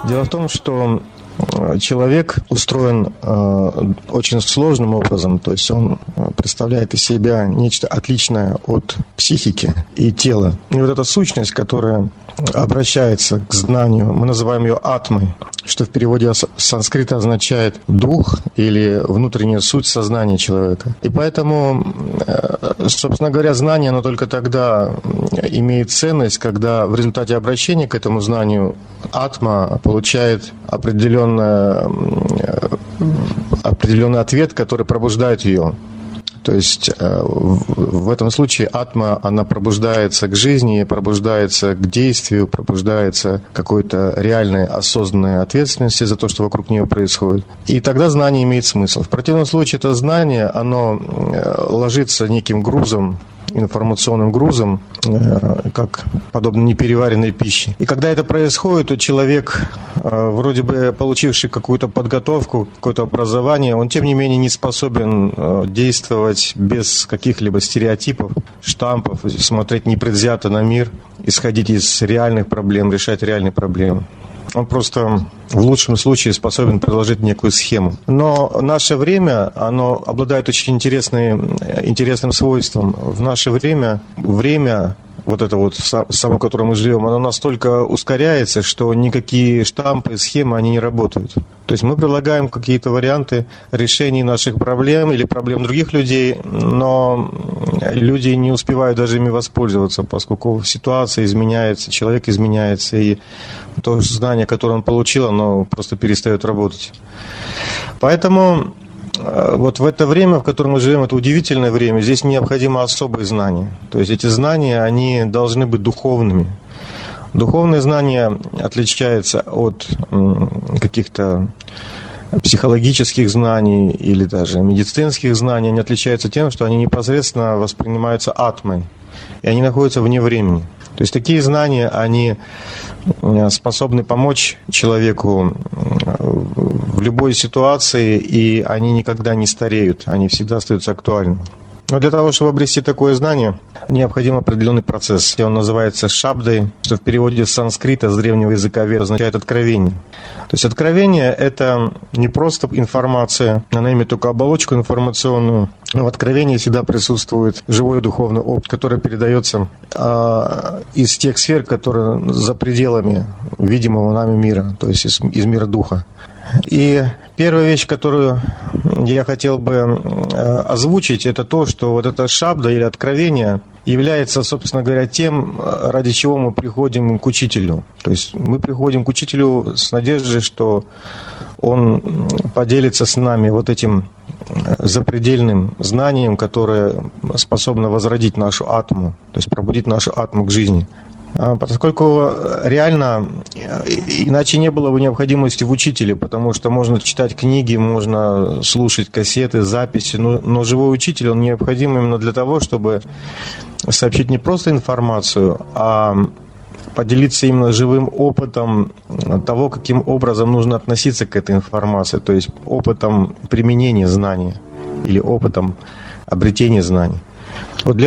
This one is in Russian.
Дело в том, что человек устроен очень сложным образом, то есть он представляет из себя нечто отличное от психики и тела. И вот эта сущность, которая обращается к знанию, мы называем ее атмой, что в переводе с санскрита означает дух или внутренняя суть сознания человека. И поэтому, собственно говоря, знание, оно только тогда имеет ценность, когда в результате обращения к этому знанию атма получает определенный ответ, который пробуждает ее. То есть в этом случае атма, она пробуждается к жизни, пробуждается к действию, пробуждается к какой-то реальной осознанной ответственности за то, что вокруг нее происходит. И тогда знание имеет смысл. В противном случае это знание, оно ложится неким грузом, информационным грузом, как подобно непереваренной пище. И когда это происходит, то человек, вроде бы получивший какую-то подготовку, какое-то образование, он тем не менее не способен действовать без каких-либо стереотипов, штампов, смотреть непредвзято на мир, исходить из реальных проблем, решать реальные проблемы. Он просто в лучшем случае способен предложить некую схему. Но наше время, оно обладает очень интересным свойством. В наше время вот это вот само, в котором мы живем, оно настолько ускоряется, что никакие штампы, схемы, они не работают. То есть мы предлагаем какие-то варианты решений наших проблем или проблем других людей, но люди не успевают даже ими воспользоваться, поскольку ситуация изменяется, человек изменяется, и то знание, которое он получил, оно просто перестает работать. Поэтому вот в это время, в котором мы живем, это удивительное время, здесь необходимо особые знания. То есть эти знания, они должны быть духовными. Духовные знания отличаются от каких-то психологических знаний или даже медицинских знаний. Они отличаются тем, что они непосредственно воспринимаются атмой, и они находятся вне времени. То есть такие знания, они способны помочь человеку в любой ситуации, и они никогда не стареют, они всегда остаются актуальными. Но для того, чтобы обрести такое знание, необходим определенный процесс. Он называется шабдой, что в переводе с санскрита, с древнего языка вед, означает откровение. То есть откровение – это не просто информация, она имеет только оболочку информационную. Но в откровении всегда присутствует живой духовный опыт, который передается из тех сфер, которые за пределами видимого нами мира, то есть из мира духа. И первая вещь, которую я хотел бы озвучить, это то, что вот эта шабда или откровение является, собственно говоря, тем, ради чего мы приходим к учителю. То есть мы приходим к учителю с надеждой, что он поделится с нами вот этим запредельным знанием, которое способно возродить нашу атму, то есть пробудить нашу атму к жизни. Поскольку реально иначе не было бы необходимости в учителе, потому что можно читать книги, можно слушать кассеты, записи, но живой учитель, он необходим именно для того, чтобы сообщить не просто информацию, а поделиться именно живым опытом того, каким образом нужно относиться к этой информации, то есть опытом применения знания или опытом обретения знаний. Вот для